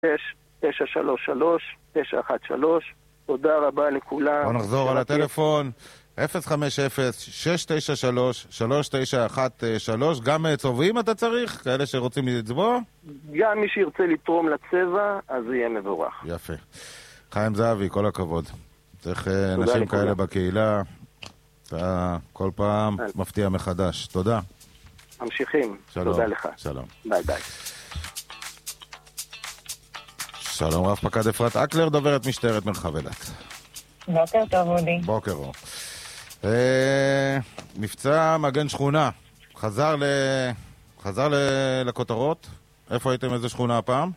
913. תודה רבה לכולם. בוא נחזור על הטלפון 050-693-3913. גם צובעים אתה צריך? כאלה שרוצים לצבוע? גם מי שירצה לתרום לצבע, אז זה יהיה מבורך. יפה. חיים זהבי, כל הכבוד. צריך אנשים כאלה בקהילה. אתה כל פעם מפתיע מחדש. תודה. ממשיכים. שלום. תודה לך. שלום. ביי ביי. שלום רב פקד אפרת אקלר, דוברת משטרת מרחב אילת. בוקר טוב אודי. בוקר אור. מבצע מגן שכונה. חזר לכותרות. איפה הייתם, איזה שכונה הפעם?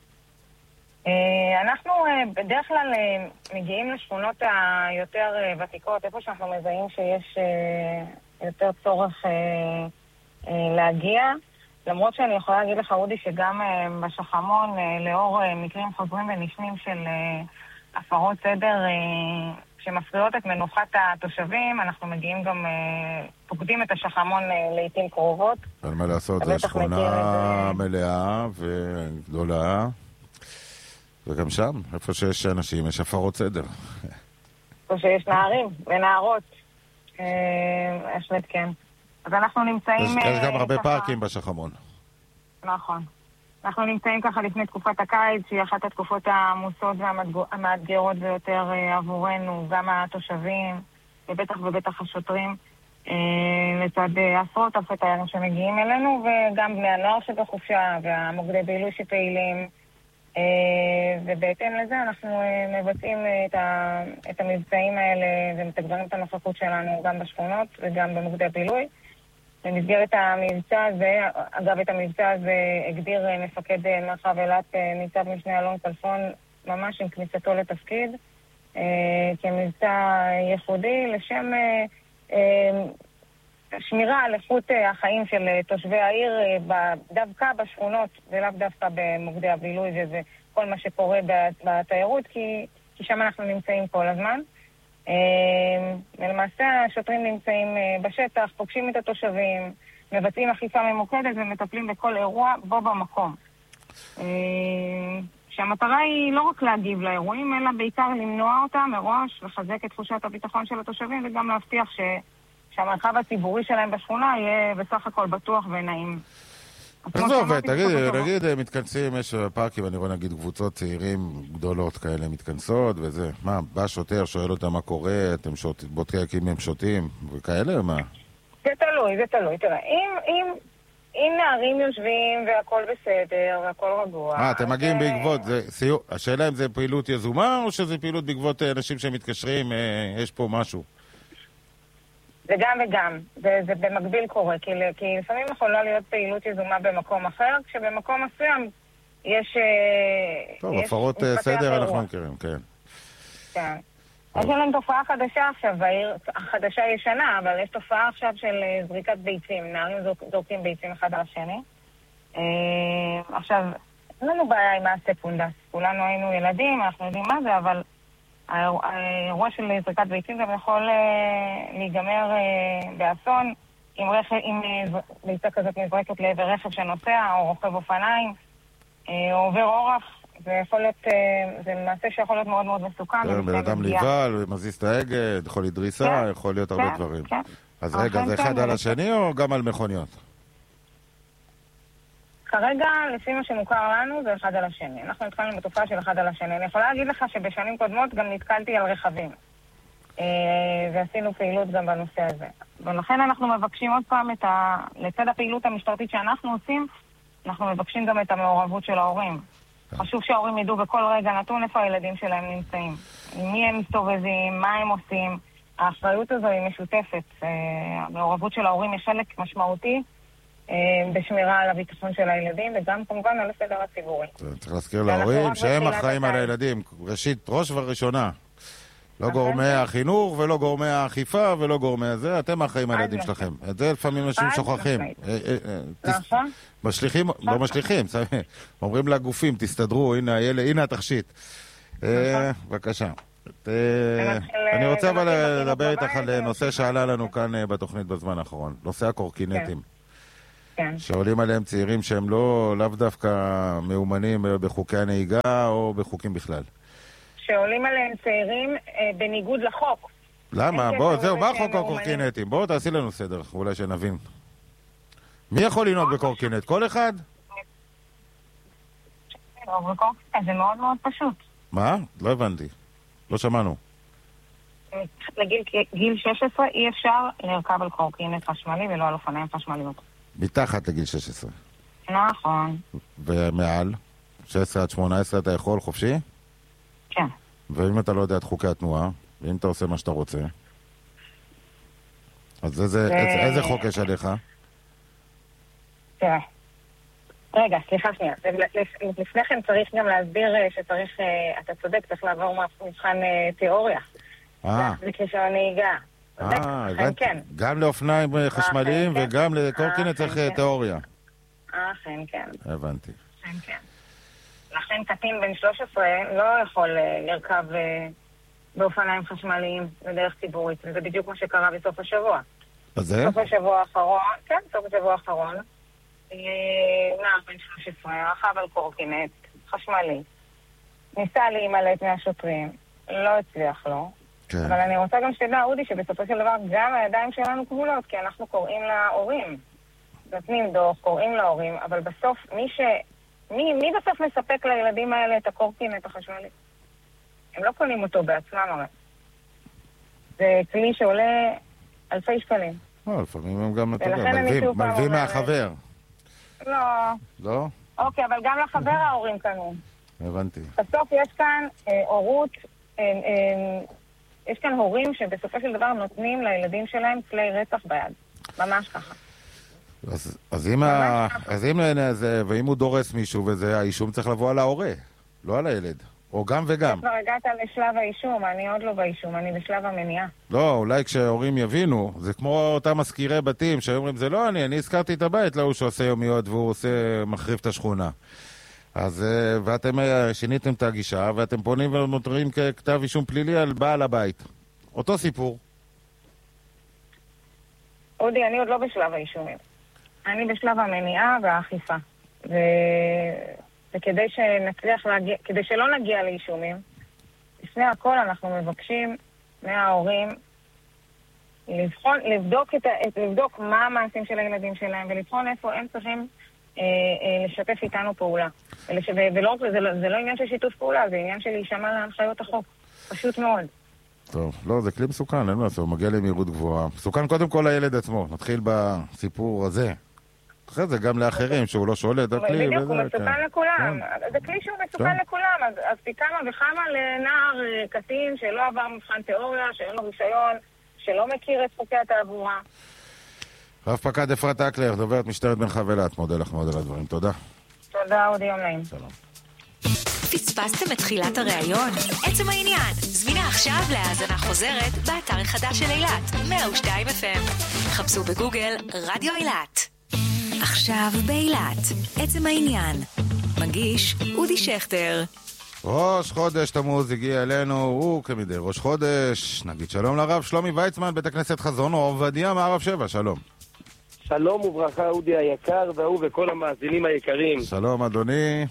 אנחנו בדרך כלל מגיעים לשכונות היותר ותיקות, איפה שאנחנו מזהים שיש יותר צורך להגיע. למרות שאני יכולה להגיד לך אודי שגם בשחמון, לאור מקרים חוזרים ונשנים של הפרות סדר שמפריעות את מנוחת התושבים, אנחנו מגיעים גם, פוקדים את השחמון לעתים קרובות. אין מה לעשות, זו שכונה מלאה וגדולה, וגם שם, איפה שיש אנשים, יש הפרות סדר. איפה שיש נערים ונערות, בהחלט כן. אז אנחנו נמצאים... יש גם הרבה פארקים בשחמון. נכון. אנחנו נמצאים ככה לפני תקופת הקיץ, שהיא אחת התקופות העמוסות והמאתגרות ביותר עבורנו, גם התושבים, ובטח השוטרים, לצד עשרות אלפי תיירים שמגיעים אלינו, וגם בני הנוער שבחופשה, והמוקדי בילוי שפעילים, ובהתאם לזה אנחנו מבצעים את המבצעים האלה, ומתגברים את הנוכחות שלנו גם בשכונות וגם במוקדי בילוי. במסגרת המבצע הזה, אגב את המבצע הזה הגדיר מפקד מרחב אילת ניצב משנה אלון כלפון ממש עם כניסתו לתפקיד כמבצע ייחודי לשם שמירה על איכות החיים של תושבי העיר דווקא בשכונות ולאו דווקא במוקדי הבילוי וזה כל מה שקורה בתיירות כי שם אנחנו נמצאים כל הזמן. ולמעשה השוטרים נמצאים בשטח, פוגשים את התושבים, מבצעים אכיפה ממוקדת ומטפלים בכל אירוע בו במקום. שהמטרה היא לא רק להגיב לאירועים, אלא בעיקר למנוע אותם מראש, לחזק את תחושת הביטחון של התושבים וגם להבטיח שהמרחב הציבורי שלהם בשכונה יהיה בסך הכל בטוח ונעים. איך זה עובד? נגיד מתכנסים, יש פארקים, אני רואה נגיד קבוצות צעירים גדולות כאלה מתכנסות וזה, מה, בא שוטר, שואל אותם מה קורה, אתם בודקים הם שותים וכאלה, מה? זה תלוי, תראה, אם נערים יושבים והכל בסדר והכל רגוע... אתם מגיעים בעקבות, השאלה אם זה פעילות יזומה או שזה פעילות בעקבות אנשים שמתקשרים, יש פה משהו? זה גם וגם, זה במקביל קורה, כי לפעמים יכולה להיות פעילות יזומה במקום אחר, כשבמקום מסוים יש... טוב, הפרות סדר אנחנו מכירים, כן. כן. יש לנו תופעה חדשה עכשיו, חדשה ישנה, אבל יש תופעה עכשיו של זריקת ביצים, נערים זורקים ביצים אחד על השני. עכשיו, אין לנו בעיה עם מעשה פונדס, כולנו היינו ילדים, אנחנו יודעים מה זה, אבל... האירוע של זריקת ביצים גם יכול להיגמר באסון אם ביצה כזאת נזרקת לעבר רכב שנוסע או רוכב אופניים או עובר אורח זה מעשה שיכול להיות מאוד מאוד מסוכן. בן אדם ליבל, מזיז את ההגה, יכול להיות דריסה, יכול להיות הרבה דברים. אז רגע, זה אחד על השני או גם על מכוניות? כרגע, לפי מה שמוכר לנו, זה אחד על השני. אנחנו התחלנו בתופעה של אחד על השני. אני יכולה להגיד לך שבשנים קודמות גם נתקלתי על רכבים. ועשינו פעילות גם בנושא הזה. ולכן אנחנו מבקשים עוד פעם לצד הפעילות המשטרתית שאנחנו עושים, אנחנו מבקשים גם את המעורבות של ההורים. חשוב שההורים ידעו בכל רגע נתון איפה הילדים שלהם נמצאים. עם מי הם מסתובבים, מה הם עושים. האחריות הזו היא משותפת. המעורבות של ההורים היא חלק משמעותי. בשמירה על הביטחון של הילדים וגם כמובן על הסדר הציבורי. צריך להזכיר להורים שהם אחראים על הילדים, ראשית, ראש וראשונה. לא גורמי החינוך ולא גורמי האכיפה ולא גורמי הזה, אתם אחראים על הילדים שלכם. את זה לפעמים אנשים שוכחים. נכון. משליכים, לא משליכים, אומרים לגופים, תסתדרו, הנה התכשיט. בבקשה. אני רוצה לדבר איתך על נושא שעלה לנו כאן בתוכנית בזמן האחרון, נושא הקורקינטים. כן. שעולים עליהם צעירים שהם לאו דווקא מאומנים בחוקי הנהיגה או בחוקים בכלל. שעולים עליהם צעירים בניגוד לחוק. למה? בוא, זהו, מה חוק הקורקינטים? בואו תעשי לנו סדר, אולי שנבין. מי יכול לנהוג בקורקינט? כל אחד? זה מאוד מאוד פשוט. מה? לא הבנתי. לא שמענו. לגיל 16 אי אפשר לרכב על קורקינט חשמלי ולא על אופניים חשמליות. מתחת לגיל 16. נכון. ומעל? 16 עד 18 אתה יכול חופשי? כן. ואם אתה לא יודע את חוקי התנועה, ואם אתה עושה מה שאתה רוצה, אז איזה חוק יש עליך? תראה. רגע, סליחה שנייה. לפני כן צריך גם להסביר שצריך, אתה צודק, צריך לעבור מבחן תיאוריה. זה כשעון נהיגה. הבנתי. גם לאופניים חשמליים וגם לקורקינט צריך תיאוריה. כן, כן. הבנתי. כן, כן. לכן קטין בן 13 לא יכול לרכב באופניים חשמליים בדרך ציבורית. וזה בדיוק מה שקרה בסוף השבוע. אז זה? בסוף השבוע האחרון, כן, בסוף השבוע האחרון. נער בן 13, רכב על קורקינט חשמלי. ניסה להימלט מהשוטרים. לא הצליח לו. כן. אבל אני רוצה גם שתדע, אודי, שבסופו של דבר גם הידיים שלנו כבולות, כי אנחנו קוראים להורים. נותנים דוח, קוראים להורים, אבל בסוף מי בסוף מספק לילדים האלה את הקורקינט החשמלי? הם לא קונים אותו בעצמם הרי. זה כלי שעולה אלפי שקלים. לפעמים הם גם, מלווים מהחבר. לא. לא? אוקיי, אבל גם לחבר ההורים קנו. הבנתי. בסוף יש כאן הורות, יש כאן הורים שבסופו של דבר נותנים לילדים שלהם כלי רצח ביד. ממש ככה. ואם הוא דורס מישהו וזה, האישום צריך לבוא על ההורה, לא על הילד. או גם וגם. כבר הגעת לשלב האישום, אני עוד לא באישום, אני בשלב המניעה. לא, אולי כשההורים יבינו, זה כמו אותם מזכירי בתים שאומרים, זה לא אני הזכרתי את הבית, לא הוא שעושה יומיות והוא מחריב את השכונה. אז, ואתם שיניתם את הגישה, ואתם פונים ומותרים ככתב אישום פלילי על בעל הבית. אותו סיפור. אודי, אני עוד לא בשלב האישומים. אני בשלב המניעה והאכיפה. וכדי שנצליח להגיע, כדי שלא נגיע לאישומים, לפני הכל אנחנו מבקשים מההורים לבדוק מה המעשים של הילדים שלהם, ולבחון איפה הם צריכים לשתף איתנו פעולה. ולא, זה לא עניין של שיתוף פעולה, זה עניין של להישמע להנחיות החוק. פשוט מאוד. טוב, לא, זה כלי מסוכן, אין מה לעשות, הוא מגיע למהירות גבוהה. מסוכן קודם כל לילד עצמו, נתחיל בסיפור הזה. אחרי זה גם לאחרים, שהוא לא שולט, הכלי... בדיוק, הוא מסוכן לכולם. זה כלי שהוא מסוכן לכולם, אז פי כמה וכמה לנער קטין שלא עבר מבחן תיאוריה, שאין לו רישיון, שלא מכיר את חוקי התעבורה. רב פקד אפרת אקלר, דוברת משטרת בן חבלת, מודה לך מאוד על הדברים. תודה. תודה, אודי, יום נעים. שלום. פספסתם את תחילת הראיון? עצם העניין. זמינה עכשיו להאזנה חוזרת באתר החדש של אילת, 102 FM. חפשו בגוגל רדיו אילת. עכשיו באילת, עצם העניין. מגיש אודי שכטר. ראש חודש תמוז הגיע אלינו, הוא כמדי ראש חודש. נגיד שלום לרב שלומי ויצמן, בית הכנסת חזון עובדיה מערב 7, שלום. שלום וברכה אודי היקר והוא וכל המאזינים היקרים. שלום אדוני.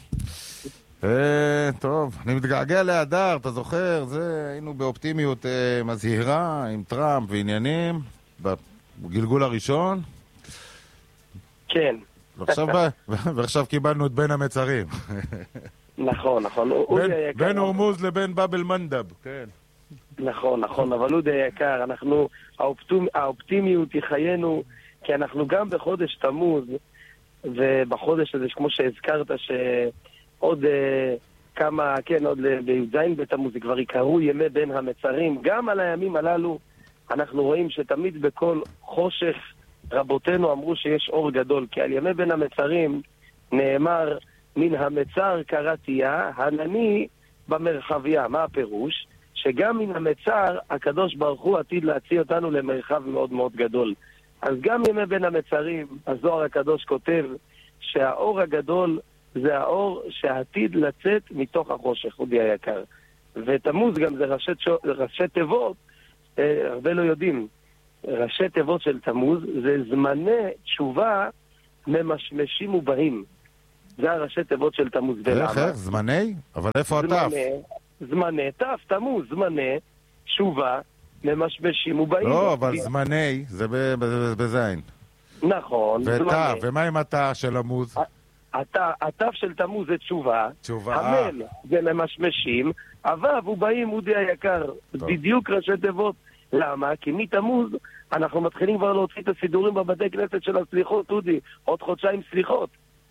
טוב, אני מתגעגע לאדר, אתה זוכר? היינו באופטימיות מזהירה עם טראמפ ועניינים בגלגול הראשון. כן. ועכשיו קיבלנו את בין המצרים. נכון. בין הורמוז לבין באבל מנדב, כן. נכון, אבל אודי היקר, האופטימיות היא חיינו, כי אנחנו גם בחודש תמוז, ובחודש הזה, כמו שהזכרת, שעוד כמה, כן, עוד בי"ז בתמוז, זה כבר יקראו ימי בין המצרים. גם על הימים הללו אנחנו רואים שתמיד בכל חושך רבותינו אמרו שיש אור גדול, כי על ימי בין המצרים נאמר מן המצר קראתיה, הנני במרחביה. מה הפירוש? שגם מן המצר הקדוש ברוך הוא עתיד להציע אותנו למרחב מאוד מאוד גדול. אז גם ימי בין המצרים, הזוהר הקדוש כותב שהאור הגדול זה האור שעתיד לצאת מתוך החושך, אודי היקר. ותמוז גם זה ראשי תיבות, הרבה לא יודעים. ראשי תיבות של תמוז זה זמני תשובה ממשמשים ובאים. זה הראשי תיבות של תמוז. איך? זמני? אבל איפה התף? זמני, תף, תמוז, זמני, שובה, ממשמשים ובאים. לא, אבל זמני, זה בזין. נכון, זמני. ותף, ומה עם התף של עמוז? התף של תמוז זה תשובה. תשובה. המל זה ממשמשים, אבב ובאים, אודי היקר. בדיוק ראשי תיבות. למה? כי מתמוז אנחנו מתחילים כבר להוציא את הסידורים בבתי כנסת של הסליחות, אודי. עוד חודשיים סליחות.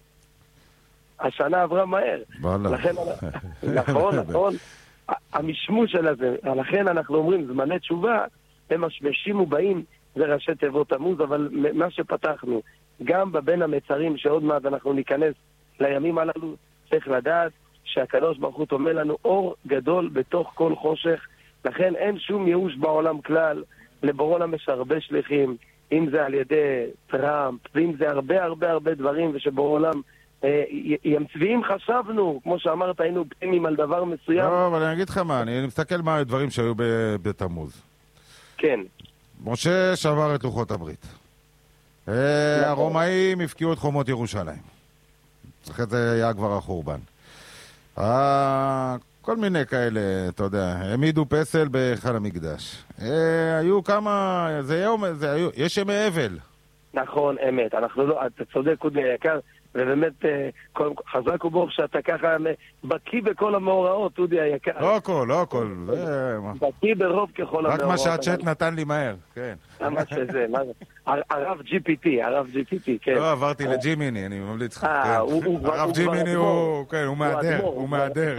השנה עברה מהר. לכן, נכון. המשמוש של הזה. לכן אנחנו אומרים, זמני תשובה, הם משמשים ובאים, זה ראשי תיבות תמוז, אבל מה שפתחנו, גם בבין המצרים, שעוד מעט אנחנו ניכנס לימים הללו, צריך לדעת שהקדוש ברוך הוא תומא לנו אור גדול בתוך כל חושך, לכן אין שום ייאוש בעולם כלל, לבורא עולם יש הרבה שליחים, אם זה על ידי טראמפ, ואם זה הרבה דברים, ושבורא עולם ימצביעים חשבנו, כמו שאמרת, היינו פנימים על דבר מסוים. לא, אבל אני אגיד לך מה, אני מסתכל מה הדברים שהיו בתמוז. כן. משה שבר את לוחות הברית. הרומאים הפקיעו את חומות ירושלים. אחרי זה היה כבר החורבן. כל מיני כאלה, אתה יודע, העמידו פסל בהיכל המקדש. היו כמה, יש ימי אבל. נכון, אמת. אנחנו לא, אתה צודק, אודי היקר, ובאמת חזק וברוך שאתה ככה בקיא בכל המאורעות, אודי היקר. לא הכל. בקיא ברוב ככל המאורעות. רק מה שהצ'אט נתן לי מהר, כן. מה שזה, מה זה? הרב GPT, כן. לא, עברתי לג'ימיני, אני ממליץ לך. הרב ג'ימיני הוא מהדר.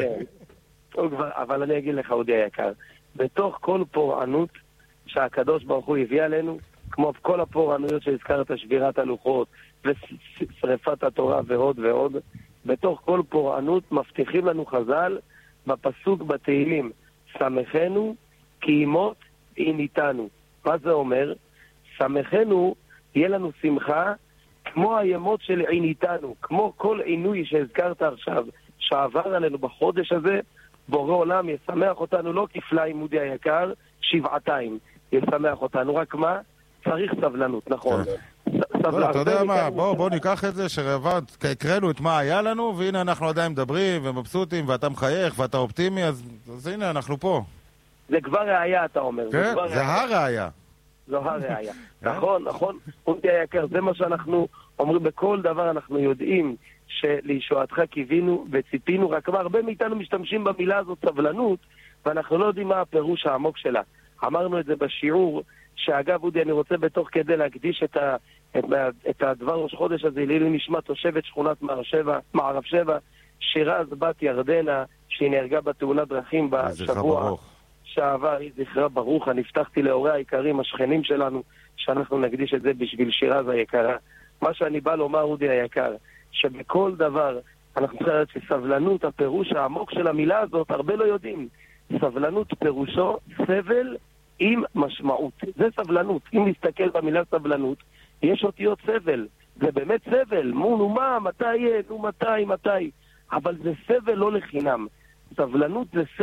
אבל אני אגיד לך, אודי היקר, בתוך כל פורענות שהקדוש ברוך הוא הביא עלינו, כמו כל הפורענויות שהזכרת, שבירת הלוחות ושריפת התורה ועוד, בתוך כל פורענות מבטיחים לנו חז"ל בפסוק בתהילים, שמחנו כי ימות עיניתנו. מה זה אומר? שמחנו, יהיה לנו שמחה כמו הימות של עיניתנו, כמו כל עינוי שהזכרת עכשיו, שעבר עלינו בחודש הזה, בורא עולם ישמח אותנו לא כפליים, מודי היקר, שבעתיים ישמח אותנו. רק מה? צריך סבלנות, נכון. אתה יודע מה, בוא ניקח את זה שרבד, הקראנו את מה היה לנו, והנה אנחנו עדיין מדברים ומבסוטים, ואתה מחייך ואתה אופטימי, אז הנה אנחנו פה. זה כבר ראיה, אתה אומר. כן, זה הראיה. זו הראיה. נכון. מודי היקר, זה מה שאנחנו אומרים בכל דבר, אנחנו יודעים שלישועתך קיווינו וציפינו, רק מה, הרבה מאיתנו משתמשים במילה הזאת סבלנות, ואנחנו לא יודעים מה הפירוש העמוק שלה. אמרנו את זה בשיעור, שאגב, אודי, אני רוצה בתוך כדי להקדיש את הדבר ראש חודש הזה, לעילוי נשמת תושבת שכונת מערב שבע, שירז בת ירדנה, שהיא נהרגה בתאונת דרכים בשבוע שעבר, היא זכרה ברוך. אני הבטחתי להורי היקרים, השכנים שלנו, שאנחנו נקדיש את זה בשביל שירז היקרה. מה שאני בא לומר, אודי היקר, שבכל דבר אנחנו צריכים לדעת שסבלנות, הפירוש העמוק של המילה הזאת, הרבה לא יודעים. סבלנות פירושו סבל עם משמעות. זה סבלנות. אם נסתכל במילה סבלנות, יש אותיות סבל. זה באמת סבל. נו מה, מתי יהיה? נו מתי? אבל זה סבל לא לחינם. סבלנות זה סבל.